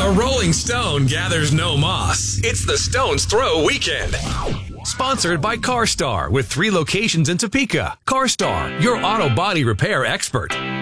A rolling stone gathers no moss. It's the Stone's Throw Weekend. Sponsored by CarStar with 3 locations in Topeka. CarStar, your auto body repair expert.